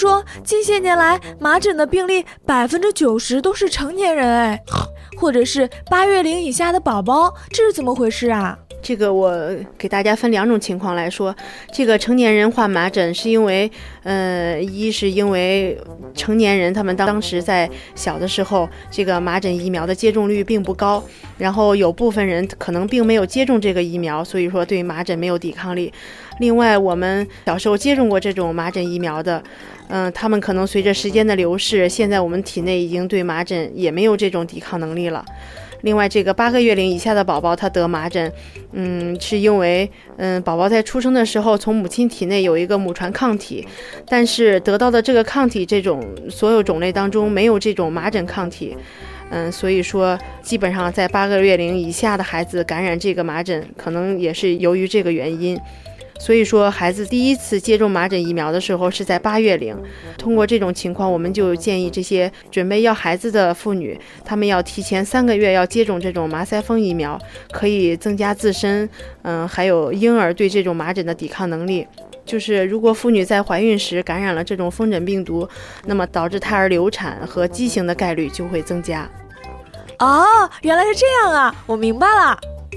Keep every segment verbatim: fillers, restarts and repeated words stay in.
说近些年来麻疹的病例百分之九十都是成年人哎，或者是八月龄以下的宝宝，这是怎么回事啊？ 这个我给大家分两种情况来说，这个成年人患麻疹是因为，呃，一是因为成年人他们当时在小的时候，这个麻疹疫苗的接种率并不高，然后有部分人可能并没有接种这个疫苗，所以说对麻疹没有抵抗力。另外，我们小时候接种过这种麻疹疫苗的，嗯、呃，他们可能随着时间的流逝，现在我们体内已经对麻疹也没有这种抵抗能力了。另外，这个八个月龄以下的宝宝他得麻疹，嗯，是因为嗯宝宝在出生的时候从母亲体内有一个母传抗体，但是得到的这个抗体这种所有种类当中没有这种麻疹抗体，嗯，所以说基本上在八个月龄以下的孩子感染这个麻疹，可能也是由于这个原因。所以说孩子第一次接种麻疹疫苗的时候是在八月龄，通过这种情况，我们就建议这些准备要孩子的妇女，她们要提前三个月要接种这种麻腮风疫苗，可以增加自身嗯还有婴儿对这种麻疹的抵抗能力。就是如果妇女在怀孕时感染了这种风疹病毒，那么导致胎儿流产和畸形的概率就会增加。 哦，原来是这样啊，我明白了。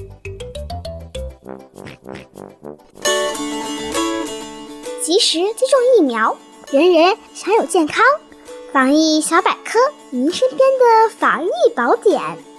及时接种疫苗，人人享有健康。防疫小百科，您身边的防疫宝典。